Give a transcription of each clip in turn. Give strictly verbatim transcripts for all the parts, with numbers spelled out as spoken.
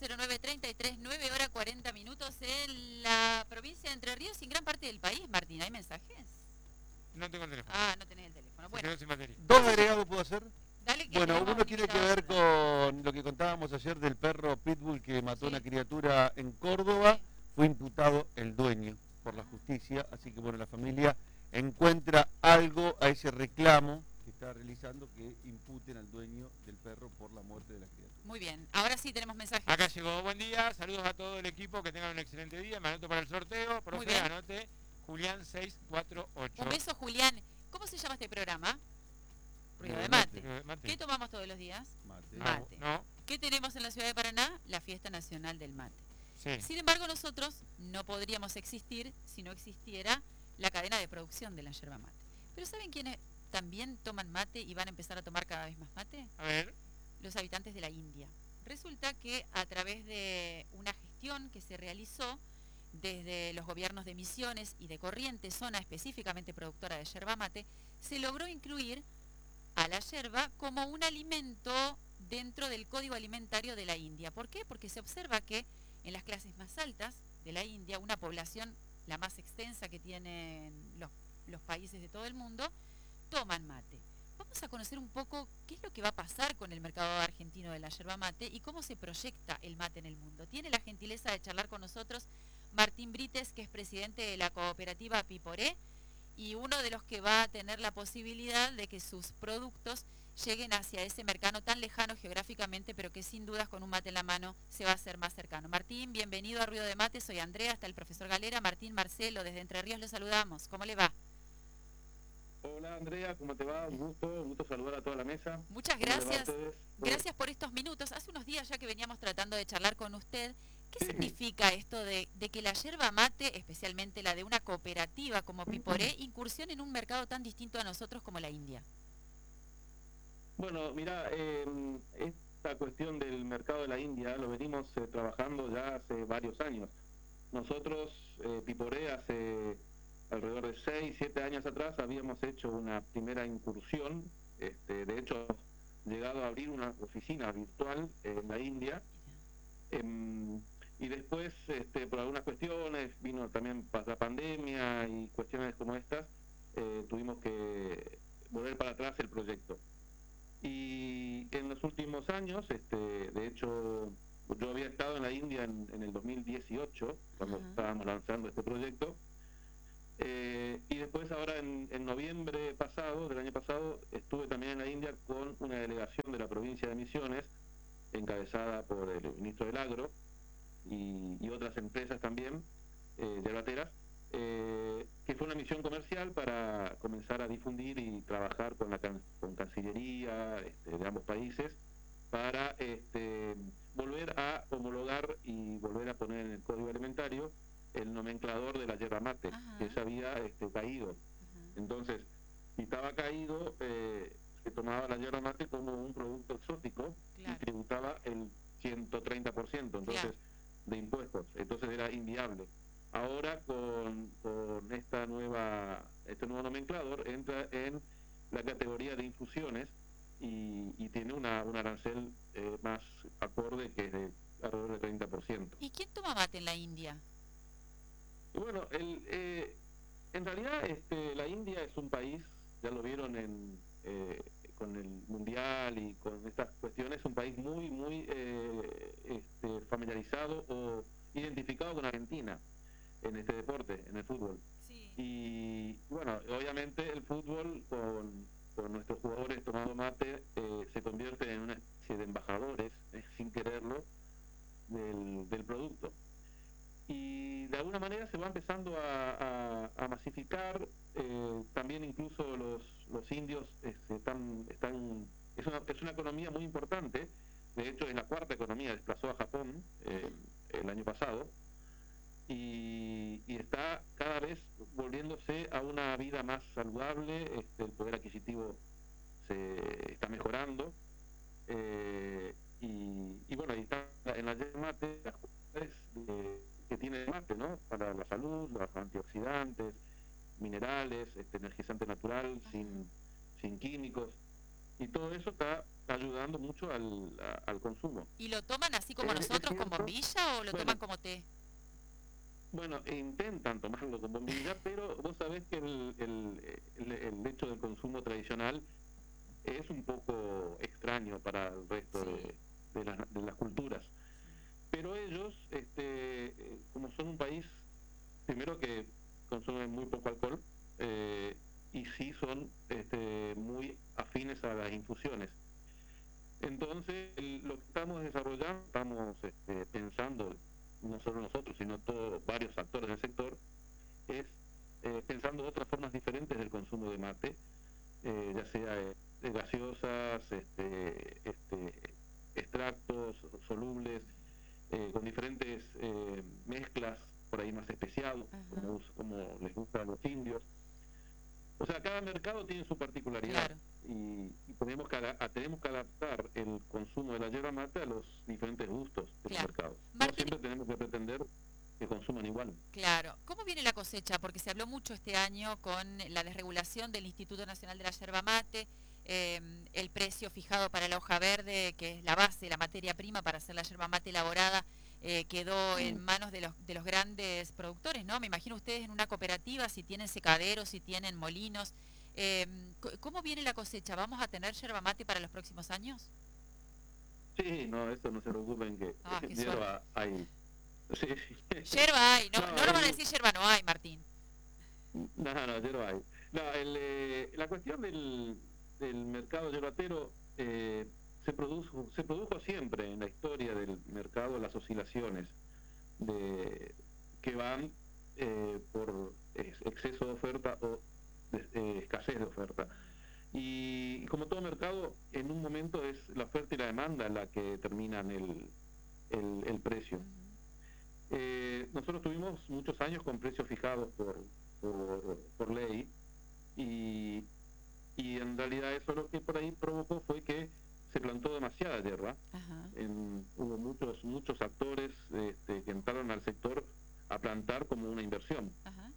cero nueve treinta y tres, nueve horas cuarenta minutos en la provincia de Entre Ríos y en gran parte del país. Martín, ¿hay mensajes? No tengo el teléfono. Ah, no tenés el teléfono. Se Bueno, quedó sin batería. ¿Dos agregados puedo hacer? dale que Bueno, tenemos uno un tiene que invitado ver especial. con lo que contábamos ayer del perro Pitbull que mató a Sí. una criatura en Córdoba. Sí. Fue imputado el dueño por la justicia, así que bueno, la familia encuentra algo a ese reclamo que está realizando, que imputen al dueño del perro por la muerte de la criatura. Muy bien, ahora sí tenemos mensajes. Acá llegó, buen día, saludos a todo el equipo, que tengan un excelente día, me anoto para el sorteo, profe, bien. anote, Julián seis cuatro ocho. Un beso, Julián. ¿Cómo se llama este programa? Ruido No, de mate. mate. Mate. ¿Qué tomamos todos los días? Mate. No, Mate. no, ¿Qué tenemos en la ciudad de Paraná? La fiesta nacional del mate. sí. Sin embargo, nosotros no podríamos existir si no existiera la cadena de producción de la yerba mate. Pero ¿saben quiénes también toman mate y van a empezar a tomar cada vez más mate? A ver, Los habitantes de la India. Resulta que a través de una gestión que se realizó desde los gobiernos de Misiones y de Corrientes, zona específicamente productora de yerba mate, se logró incluir a la yerba como un alimento dentro del código alimentario de la India. ¿Por qué? Porque se observa que en las clases más altas de la India, una población la más extensa que tienen los, los países de todo el mundo, toman mate. Vamos a conocer un poco qué es lo que va a pasar con el mercado argentino de la yerba mate y cómo se proyecta el mate en el mundo. Tiene la gentileza de charlar con nosotros Martín Brites, que es presidente de la cooperativa Piporé y uno de los que va a tener la posibilidad de que sus productos lleguen hacia ese mercado tan lejano geográficamente, pero que sin dudas con un mate en la mano se va a hacer más cercano. Martín, bienvenido a Ruido de Mate, soy Andrea, está el profesor Galera, Martín, Marcelo, desde Entre Ríos lo saludamos. ¿Cómo le va? Hola Andrea, ¿cómo te va? Un gusto, un gusto saludar a toda la mesa. Muchas gracias. Gracias por estos minutos. Hace unos días ya que veníamos tratando de charlar con usted. ¿Qué Sí. significa esto de, de que la yerba mate, especialmente la de una cooperativa como Piporé, incursione en un mercado tan distinto a nosotros como la India? Bueno, mira, eh, esta cuestión del mercado de la India lo venimos eh, trabajando ya hace varios años. Nosotros, eh, Piporé, hace alrededor de seis, siete años atrás habíamos hecho una primera incursión, este, de hecho, llegado a abrir una oficina virtual en la India. Eh, y después, este, por algunas cuestiones, vino también la pandemia y cuestiones como estas, eh, tuvimos que volver para atrás el proyecto. Y en los últimos años, este, de hecho, yo había estado en la India en, en el dos mil dieciocho, cuando Ajá. estábamos lanzando este proyecto, eh, y después ahora en, en noviembre pasado, del año pasado, estuve también en la India con una delegación de la provincia de Misiones, encabezada por el ministro del Agro, y, y otras empresas también, eh, yerbateras, eh, que fue una misión comercial para comenzar a difundir y trabajar con la can con Cancillería este, de ambos países para este, volver a homologar y volver a poner en el código alimentario el nomenclador de la yerba mate, Ajá. que se había este, caído. Ajá. Entonces, si estaba caído, eh, se tomaba la yerba mate como un producto exótico Claro. y tributaba el ciento treinta por ciento entonces Claro. de impuestos, entonces era inviable. Ahora con, con esta nueva este nuevo nomenclador entra en la categoría de infusiones y, y tiene una, un arancel eh, más acorde, que es de alrededor del treinta por ciento. ¿Y quién toma mate en la India? Y bueno, el, eh, en realidad este, la India es un país, ya lo vieron en, eh, con el mundial y con estas cuestiones, un país muy, muy eh, este, familiarizado o identificado con Argentina en este deporte, en el fútbol. Sí. Y bueno, obviamente el fútbol con, con nuestros jugadores tomando mate eh, se convierte en una especie de embajadores, eh, sin quererlo, del, del producto. Y de alguna manera se va empezando a, a, a masificar, eh, también incluso los, los indios este, están, están es, una, es una economía muy importante, de hecho es la cuarta economía, desplazó a Japón eh, el año pasado, y, y está cada vez volviéndose a una vida más saludable, este, el poder adquisitivo se está mejorando, eh, y, y bueno, ahí está en la yerba mate las cualidades de, que tiene el mate, ¿no? Para la salud, los antioxidantes, minerales, este energizante natural, sin, sin químicos, y todo eso está ayudando mucho al, a, al consumo. ¿Y lo toman así como Eh, nosotros, es con cierto. bombilla, o lo Bueno. toman como té? Bueno, e intentan tomarlo con bombilla, pero vos sabés que el, el, el, el hecho del consumo tradicional es un poco extraño para el resto Sí. de, de, las, de las culturas. Pero ellos, este, eh, como son un país, primero que consumen muy poco alcohol, eh, y sí son este, muy afines a las infusiones. Entonces, el- lo que estamos desarrollando, estamos este, pensando, no solo nosotros, sino todos varios actores del sector, es eh, pensando otras formas diferentes del consumo de mate, eh, ya sea eh, de gaseosas, este, este, extractos solubles, eh, con diferentes eh, mezclas por ahí más especiados, como, us- como les gusta a los indios. O sea, cada mercado tiene su particularidad. Claro. Y, y tenemos, que, ada- a- tenemos que adaptar el consumo de la yerba mate a los diferentes gustos de Claro. los mercados. No Martín- siempre tenemos que pretender que consuman igual. Claro. ¿Cómo viene la cosecha? Porque se habló mucho este año con la desregulación del Instituto Nacional de la Yerba Mate, eh, el precio fijado para la hoja verde, que es la base, la materia prima para hacer la yerba mate elaborada, eh, quedó en Mm. manos de los, de los grandes productores, ¿no? Me imagino ustedes en una cooperativa, si tienen secaderos, si tienen molinos. Eh, c- ¿Cómo viene la cosecha? ¿Vamos a tener yerba mate para los próximos años? Sí, no, eso no se preocupen que Ah, qué hierba hay. Sí. Yerba hay, no, No, no lo van a el- decir yerba no hay, Martín. No, no, yerba hay. No, el, eh, la cuestión del, del mercado yerbatero eh, se produjo, se produjo siempre en la historia del mercado, las oscilaciones de que van eh, por ex- exceso de oferta o de- eh, escasez de oferta. Y como todo mercado, en un momento es la oferta y la demanda la que determinan el, el, el precio. Eh, nosotros tuvimos muchos años con precios fijados por, por, por ley, y, y en realidad eso lo que por ahí provocó fue que se plantó demasiada hierba. Ajá. En, hubo muchos muchos actores este, que entraron al sector a plantar como una inversión. Ajá.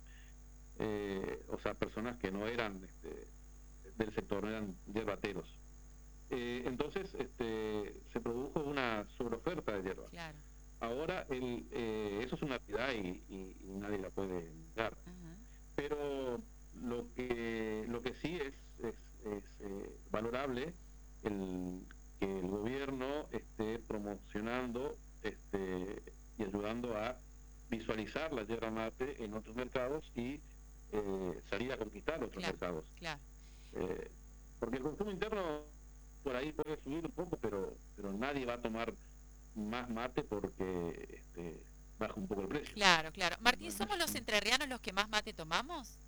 Eh, o sea, personas que no eran este, del sector, no eran yerbateros. Eh, entonces este, se produjo una sobreoferta de hierba. Claro. Ahora el, eh, eso es una realidad y, y, y nadie la puede negar. Ajá. Pero lo que lo que sí es, es, es eh, valorable el que el gobierno esté promocionando este, y ayudando a visualizar la yerba mate en otros mercados y eh, salir a conquistar otros Claro. mercados. Claro. Eh, porque el consumo interno por ahí puede subir un poco, pero pero nadie va a tomar más mate porque este, baja un poco el precio. Claro, claro. Martín, No, no ¿somos es- los entrerrianos los que más mate tomamos?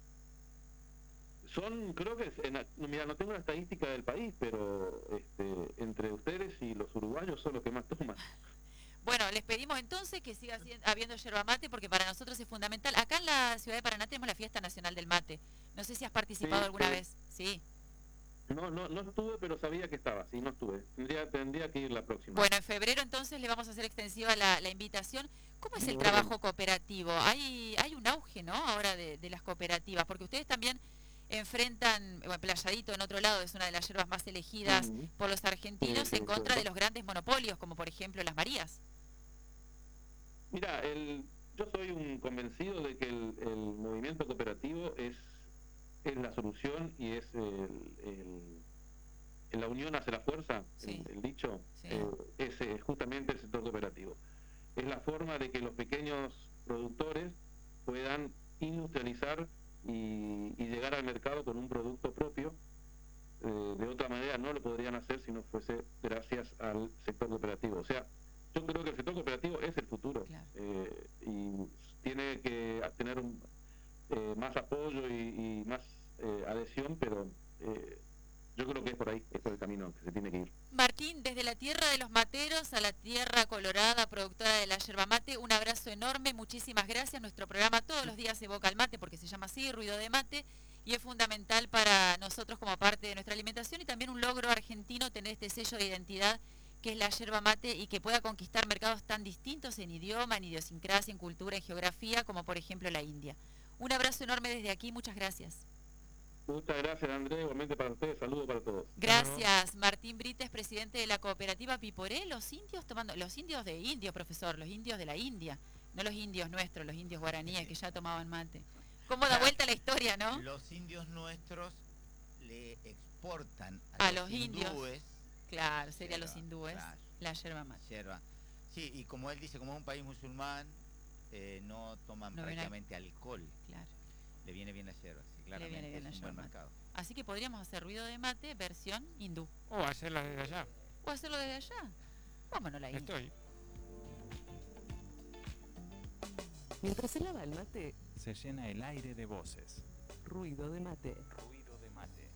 Son, creo que, en la- no, mira, no tengo la estadística del país, pero este, entre ustedes y los uruguayos son los que más toman. Bueno, les pedimos entonces que siga sien- habiendo yerba mate, porque para nosotros es fundamental. Acá en la ciudad de Paraná tenemos la Fiesta Nacional del Mate. No sé si has participado Sí, alguna sí. vez. Sí. No, no, no estuve, pero sabía que estaba, sí, no estuve. Tendría, tendría que ir la próxima. Bueno, en febrero entonces le vamos a hacer extensiva la, la invitación. ¿Cómo es el Bueno. trabajo cooperativo? Hay, hay un auge, ¿no? Ahora de, de las cooperativas, porque ustedes también enfrentan, bueno, Playadito en otro lado es una de las yerbas más elegidas Ujú. por los argentinos Sí, sí, en contra cierto. de los grandes monopolios, como por ejemplo las Marías. Mira, el, yo soy un convencido de que el, el movimiento cooperativo es, es la solución y es el, el- en la unión hace la fuerza, Sí. el, el dicho, Sí. eh, es eh, justamente el sector cooperativo. Es la forma de que los pequeños productores puedan industrializar y, y llegar al mercado con un producto propio. Eh, de otra manera no lo podrían hacer si no fuese gracias al sector cooperativo. O sea, yo creo que el sector cooperativo es el futuro. Claro. eh, y tiene que tener un, eh, más apoyo y, y más eh, adhesión, pero eh, yo creo que es por ahí, es por el camino que se tiene que ir. Martín, desde la tierra de los materos a la tierra colorada, productora de la yerba mate, un abrazo enorme, muchísimas gracias. Nuestro programa todos los días evoca el mate porque se llama así, Ruido de Mate, y es fundamental para nosotros como parte de nuestra alimentación y también un logro argentino tener este sello de identidad que es la yerba mate y que pueda conquistar mercados tan distintos en idioma, en idiosincrasia, en cultura, en geografía, como por ejemplo la India. Un abrazo enorme desde aquí, muchas gracias. Muchas gracias, Andrés, igualmente para ustedes, saludos para todos. Gracias. Martín Brites, presidente de la cooperativa Piporé. Los indios tomando, los indios de indios, profesor, los indios de la India, no los indios nuestros, los indios guaraníes que ya tomaban mate. ¿Cómo da vuelta la historia, no? Los indios nuestros le exportan a, A los, los indios. hindúes. Claro, serían los yerba, hindúes, claro, la yerba mate. yerba. Sí, y como él dice, como es un país musulmán, eh, no toman No viene a- prácticamente alcohol. Claro. Le viene bien la yerba, sí, claramente viene bien la es un buen yerba mercado. Así que podríamos hacer ruido de mate versión hindú. O hacerla desde allá. O hacerlo desde allá. Vámonos la India. Estoy. Mientras se lava el mate, Se llena el aire de voces. ruido de mate. Ruido de mate.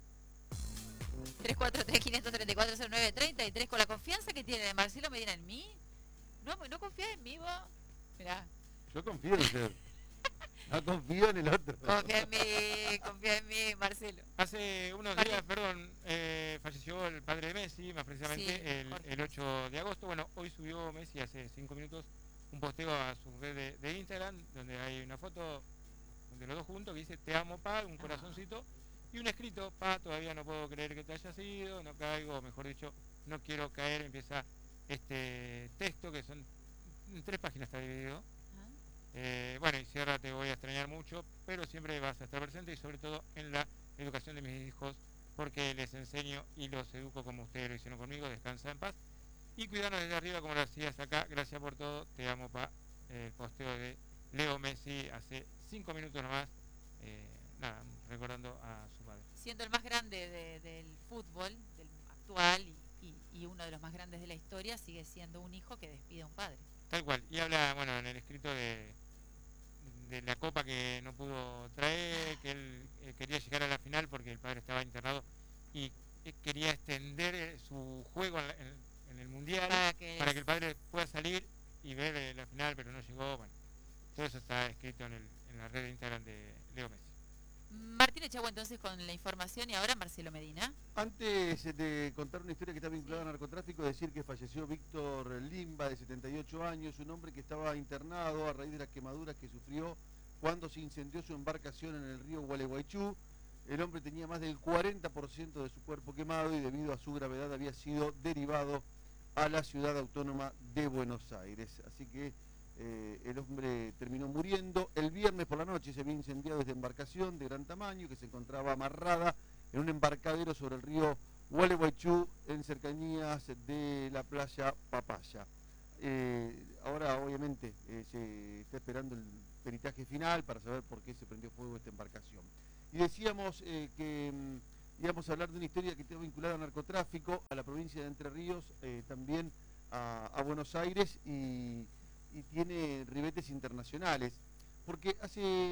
tres cuatro tres, cinco tres cuatro, cero nueve tres tres. Con la confianza que tiene Marcelo Medina en mí. ¿No, no confías en mí vos? Mirá. Yo confío en usted. No confío en el otro. Confía en mí, confía en mí, Marcelo. Hace unos Martín. días, perdón, eh, falleció el padre de Messi, más precisamente Sí, el, Jorge. el ocho de agosto. Bueno, hoy subió Messi hace cinco minutos un posteo a su red de, de Instagram, donde hay una foto de los dos juntos que dice te amo, Pa, un corazoncito, y un escrito, Pa, todavía no puedo creer que te hayas ido, no caigo, mejor dicho, no quiero caer. Empieza este texto que son en tres páginas, está dividido. Ah, Eh, bueno, y cierra, te voy a extrañar mucho, pero siempre vas a estar presente y sobre todo en la educación de mis hijos, porque les enseño y los educo como ustedes lo hicieron conmigo. Descansa en paz y cuidarnos desde arriba como lo hacías acá. Gracias por todo, te amo, Pa. El posteo de Leo Messi hace cinco minutos nomás, eh, nada, recordando a su padre. Siendo el más grande de- del fútbol, del actual y, y- y uno de los más grandes de la historia, sigue siendo un hijo que despide a un padre. Tal cual, y habla, bueno, en el escrito de, de la copa que no pudo traer, que él eh, quería llegar a la final porque el padre estaba internado y eh, quería extender eh, su juego en, la- en- en el mundial Para que, para que el padre pueda salir y ver eh, la final, pero no llegó. Bueno, todo eso está escrito en, el, en la red de Instagram de Leo Messi. Martín Echagua entonces con la información y ahora Marcelo Medina. Antes de contar una historia que está vinculada al narcotráfico, decir que falleció Víctor Limba, de setenta y ocho años, un hombre que estaba internado a raíz de las quemaduras que sufrió cuando se incendió su embarcación en el río Gualeguaychú. El hombre tenía más del cuarenta por ciento de su cuerpo quemado y debido a su gravedad había sido derivado a la ciudad autónoma de Buenos Aires. Así que eh, el hombre terminó muriendo. El viernes por la noche se había incendiado esta embarcación de gran tamaño que se encontraba amarrada en un embarcadero sobre el río Gualeguaychú en cercanías de la playa Papaya. Eh, ahora obviamente eh, se está esperando el peritaje final para saber por qué se prendió fuego esta embarcación. Y decíamos eh, que mm, íbamos a hablar de una historia que está vinculada al narcotráfico, a la provincia de Entre Ríos, eh, también a, a Buenos Aires y, y tiene ribetes internacionales, porque hace